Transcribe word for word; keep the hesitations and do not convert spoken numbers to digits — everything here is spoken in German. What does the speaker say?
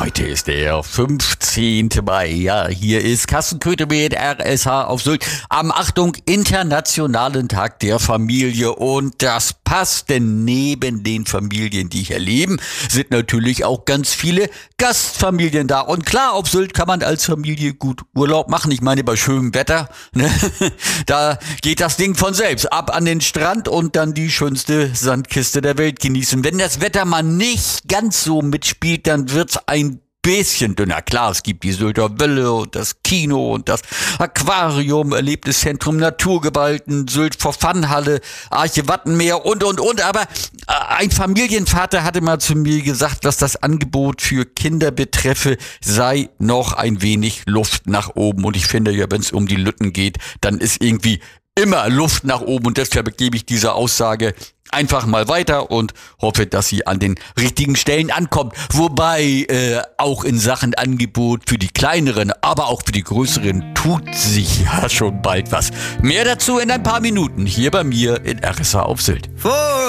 Heute ist der fünfzehnte Mai. Ja, hier ist Carsten Köthe mit R S H auf Sylt am, Achtung, Internationalen Tag der Familie. Und das passt, denn neben den Familien, die hier leben, sind natürlich auch ganz viele Gastfamilien da. Und klar, auf Sylt kann man als Familie gut Urlaub machen. Ich meine, bei schönem Wetter, ne? Da geht das Ding von selbst. Ab an den Strand und dann die schönste Sandkiste der Welt genießen. Wenn das Wetter mal nicht ganz so mitspielt, dann wird's ein bisschen dünner. Klar, es gibt die Sylter Welle und das Kino und das Aquarium, Erlebniszentrum Naturgewalten, Sylt for Fun Halle, Arche Wattenmeer und, und, und. Aber ein Familienvater hatte mal zu mir gesagt, was das Angebot für Kinder betreffe, sei noch ein wenig Luft nach oben. Und ich finde ja, wenn es um die Lütten geht, dann ist irgendwie immer Luft nach oben. Und deshalb gebe ich diese Aussage einfach mal weiter und hoffe, dass sie an den richtigen Stellen ankommt. Wobei äh, auch in Sachen Angebot für die kleineren, aber auch für die größeren tut sich ja schon bald was. Mehr dazu in ein paar Minuten hier bei mir in R S H auf Sylt.